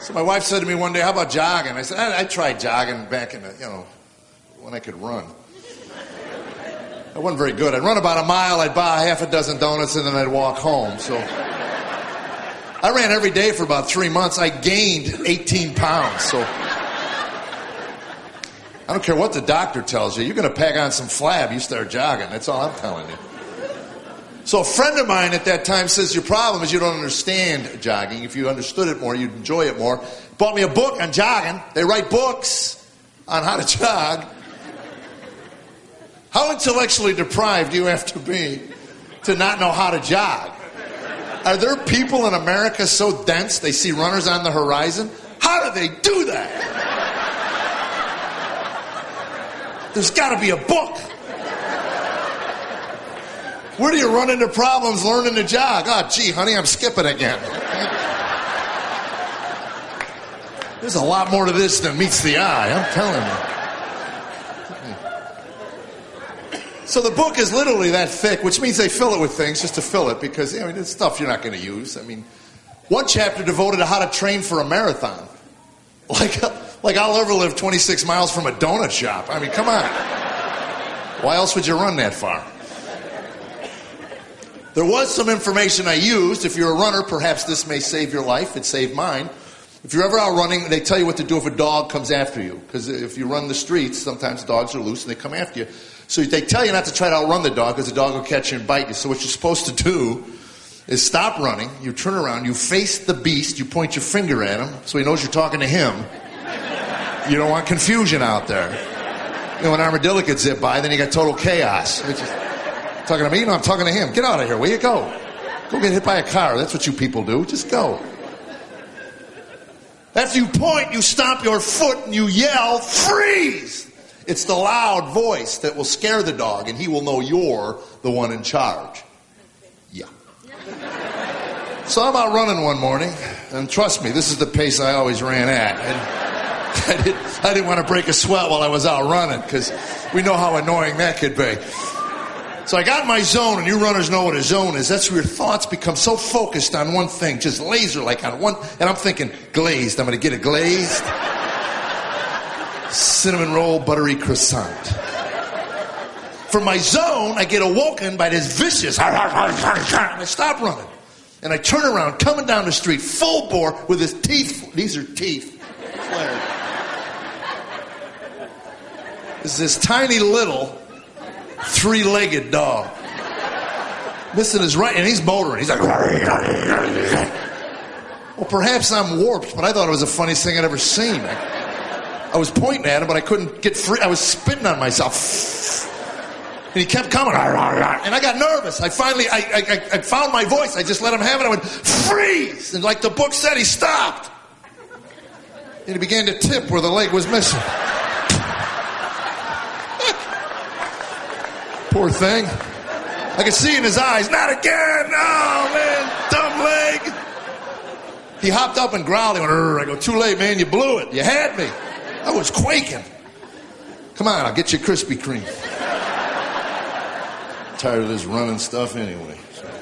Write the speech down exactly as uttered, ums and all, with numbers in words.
So my wife said to me one day, how about jogging? I said, I, I tried jogging back in the, you know, when I could run. I wasn't very good. I'd run about a mile, I'd buy half a dozen donuts, and then I'd walk home. So I ran every day for about three months. I gained eighteen pounds. So I don't care what the doctor tells you. You're going to pack on some flab, you start jogging. That's all I'm telling you. So a friend of mine at that time says, your problem is you don't understand jogging. If you understood it more, you'd enjoy it more. Bought me a book on jogging. They write books on how to jog. How intellectually deprived do you have to be to not know how to jog? Are there people in America so dense they see runners on the horizon? How do they do that? There's got to be a book. Where do you run into problems learning to jog? Oh, gee, honey, I'm skipping again. There's a lot more to this than meets the eye, I'm telling you. So the book is literally that thick, which means they fill it with things just to fill it because, I mean, it's stuff you're not going to use. I mean, one chapter devoted to how to train for a marathon. Like, like I'll ever live twenty-six miles from a donut shop. I mean, come on. Why else would you run that far? There was some information I used. If you're a runner, perhaps this may save your life. It saved mine. If you're ever out running, they tell you what to do if a dog comes after you. Because if you run the streets, sometimes dogs are loose and they come after you. So they tell you not to try to outrun the dog because the dog will catch you and bite you. So what you're supposed to do is stop running. You turn around. You face the beast. You point your finger at him so he knows you're talking to him. You don't want confusion out there. You know, when armadillo could zip by, then you got total chaos. Which is, talking to me? No, I'm talking to him. Get out of here. Where you go? Go get hit by a car. That's what you people do. Just go. After you point, you stomp your foot and you yell, freeze! It's the loud voice that will scare the dog and he will know you're the one in charge. Yeah. So I'm out running one morning, and trust me, this is the pace I always ran at. And I, did, I didn't want to break a sweat while I was out running because we know how annoying that could be. So I got in my zone, and you runners know what a zone is. That's where your thoughts become so focused on one thing, just laser-like on one. And I'm thinking, glazed. I'm going to get a glazed cinnamon roll buttery croissant. From my zone, I get awoken by this vicious, and I stop running. And I turn around, coming down the street, full bore, with his teeth. These are teeth. Flared. This is this tiny little three-legged dog. Missing his right, and he's motoring. He's like, well, perhaps I'm warped, but I thought it was the funniest thing I'd ever seen. I, I was pointing at him, but I couldn't get free. I was spitting on myself. And he kept coming. And I got nervous. I finally, I, I, I found my voice. I just let him have it. I went, freeze! And like the book said, he stopped. And he began to tip where the leg was missing. Poor thing. I could see in his eyes, not again! Oh, man, dumb leg! He hopped up and growled. He went, I go, too late, man, you blew it. You had me. I was quaking. Come on, I'll get you Krispy Kreme. I'm tired of this running stuff anyway. So.